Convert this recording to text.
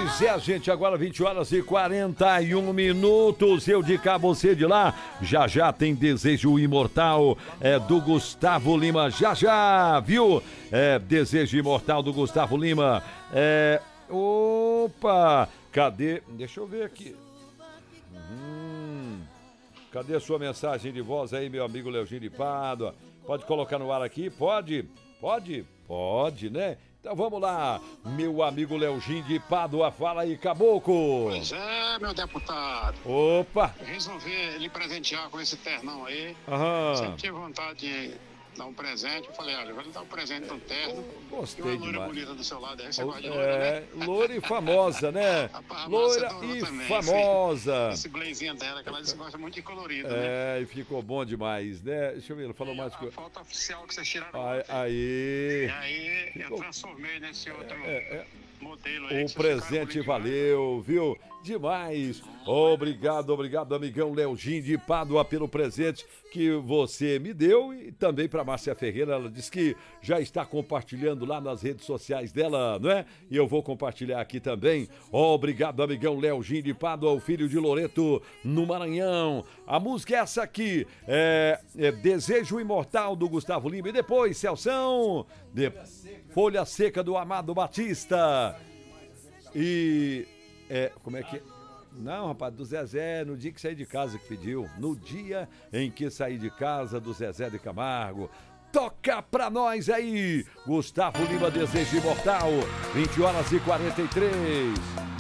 Pois é, gente, agora 20 horas e 41 minutos. Eu de cá, você de lá. Já já tem Desejo Imortal do Gustavo Lima. Já já, viu? Desejo Imortal do Gustavo Lima. Opa! Cadê? Deixa eu ver aqui. Cadê a sua mensagem de voz aí, meu amigo Leozinho de Pádua? Pode colocar no ar aqui? Pode? Pode, né? Então vamos lá, meu amigo Leozinho de Pádua, fala aí, caboclo. Pois é, meu deputado. Opa! Eu resolvi lhe presentear com esse ternão aí. Sempre tive vontade de dar um presente. Eu falei, olha, eu vou lhe dar um presente de um terno. Gostei e uma loira demais. bonita do seu lado aí, você gosta de loira, né? Loira e famosa, né? Loira e também, famosa. Esse blazinho dela, que ela disse que gosta muito de colorido, né? E ficou bom demais, né? Deixa eu ver, ele falou mais a coisa. foto oficial que vocês tiraram Aí. E aí eu transformei nesse outro modelo aí. O presente valeu, viu? Demais. Obrigado, amigão Leozinho de Pádua, pelo presente que você me deu e também para Márcia Ferreira. Ela disse que já está compartilhando lá nas redes sociais dela, não é? E eu vou compartilhar aqui também. Obrigado, amigão Leozinho de Pádua, o filho de Loreto, no Maranhão. A música é essa aqui, Desejo Imortal do Gustavo Lima. E depois, Celção, Folha Seca do Amado Batista. E como é que... Não, rapaz, do Zezé, no dia que saí de casa que pediu. No dia em que saí de casa, do Zezé de Camargo. Toca pra nós aí, Gustavo Lima, Desejo Imortal, 20 horas e 43.